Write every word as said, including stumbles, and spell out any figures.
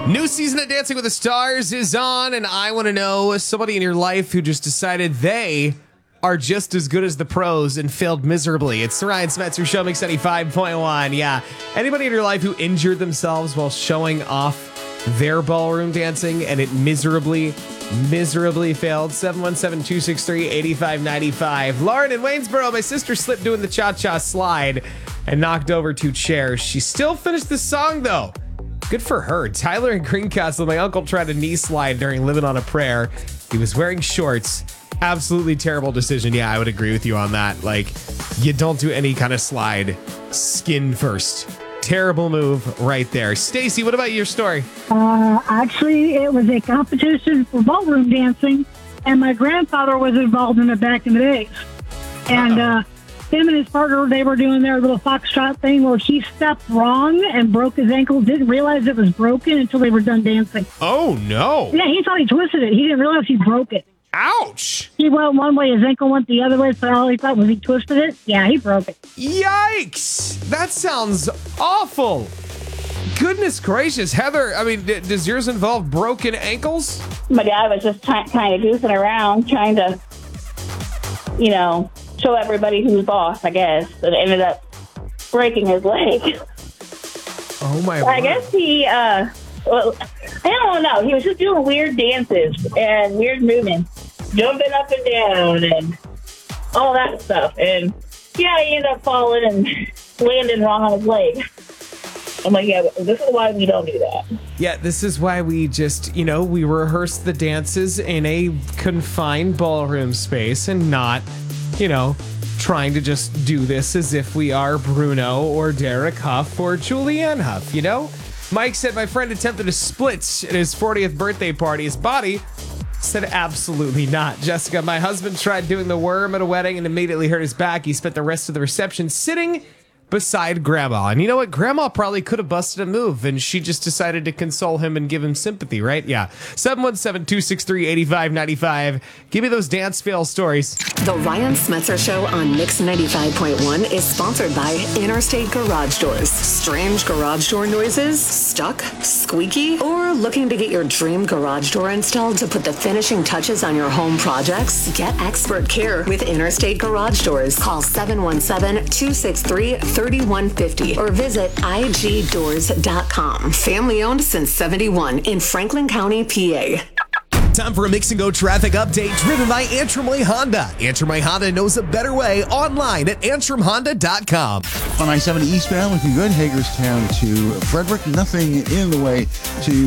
New season of Dancing with the Stars is on, and I want to know somebody in your life who just decided they are just as good as the pros and failed miserably. It's the Ryan Smetzer Show, Mix ninety-five point one. Yeah. Anybody in your life who injured themselves while showing off their ballroom dancing and it miserably, miserably failed? seven one seven, two six three, eight five nine five. Lauren in Waynesboro, my sister slipped doing the cha-cha slide and knocked over two chairs. She still finished the song, though. Good for her. Tyler in Greencastle, my uncle tried a knee slide during Living on a Prayer. He was wearing shorts. Absolutely terrible decision. Yeah, I would agree with you on that. Like, you don't do any kind of slide skin first. Terrible move right there. Stacy, what about your story? Uh, actually, it was a competition for ballroom dancing, and my grandfather was involved in it back in the days. And uh, him and his partner, they were doing their little foxtrot thing where he stepped wrong and broke his ankle, didn't realize it was broken until they were done dancing. Oh, no. Yeah, he thought he twisted it. He didn't realize he broke it. Ouch. He went one way, his ankle went the other way, so all he thought was he twisted it. Yeah, he broke it. Yikes. That sounds awful. Goodness gracious. Heather, I mean, d- does yours involve broken ankles? My dad was just try- kind of goofing around, trying to, you know, show everybody who's boss, I guess. And ended up breaking his leg. Oh, my I guess he, uh, well, I don't know. He was just doing weird dances and weird movements, jumping up and down and all that stuff. And, yeah, he ended up falling and landing wrong on his leg. I'm like, yeah, this is why we don't do that. Yeah, this is why we just, you know, we rehearse the dances in a confined ballroom space and not, you know, trying to just do this as if we are Bruno or Derek Huff or Julianne Huff, you know? Mike said my friend attempted a splits at his fortieth birthday party. His body said absolutely not. Jessica, my husband tried doing the worm at a wedding and immediately hurt his back. He spent the rest of the reception sitting beside Grandma. And you know what? Grandma probably could have busted a move, and she just decided to console him and give him sympathy, right? Yeah. seven one seven, two six three, eight five nine five. Give me those dance fail stories. The Ryan Smetzer Show on Mix ninety-five point one is sponsored by Interstate Garage Doors. Strange garage door noises? Stuck? Squeaky? Or looking to get your dream garage door installed to put the finishing touches on your home projects? Get expert care with Interstate Garage Doors. Call seven one seven, two six three, three one five zero or visit I G doors dot com. Family owned since seventy-one in Franklin County, P A. Time for a Mix and Go traffic update driven by Antrim Way Honda. Antrim Way Honda knows a better way online at antrim honda dot com. On I seventy eastbound, looking good. Hagerstown to Frederick. Nothing in the way to